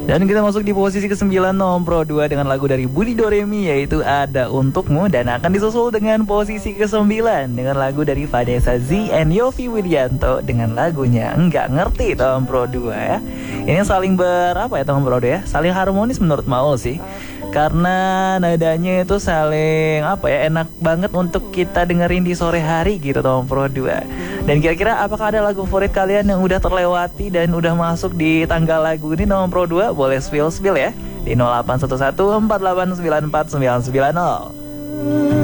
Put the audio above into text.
Dan kita masuk di posisi ke-9 nomor 2 dengan lagu dari Budi Doremi, yaitu Ada Untukmu. Dan akan disusul dengan posisi ke-9 dengan lagu dari Vanessa Z and Yovie Widianto dengan lagunya Enggak Ngerti nomor 2 ya. Ini saling nomor 2 ya, saling harmonis menurut Maul sih. Karena nadanya itu saling enak banget untuk kita dengerin di sore hari gitu nomor 2. Dan kira-kira apakah ada lagu favorit kalian yang udah terlewati dan udah masuk di tanggal lagu ini nomor 2? Boleh spill ya di 0811 4894990.